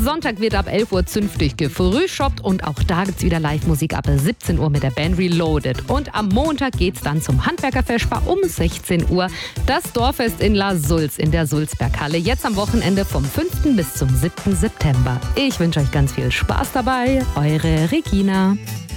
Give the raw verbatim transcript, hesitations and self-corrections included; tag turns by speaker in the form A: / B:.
A: Sonntag wird ab elf Uhr zünftig gefrühshoppt und auch da gibt's wieder Live-Musik ab siebzehn Uhr mit der Band Reloaded. Und am Montag geht's dann zum Handwerkerfeschbar um sechzehn Uhr. Das Dorffest in La Sulz in der Sulzberghalle. Jetzt am Wochenende vom fünften bis zum siebten September. Ich wünsche euch ganz viel Spaß dabei. Eure Regina.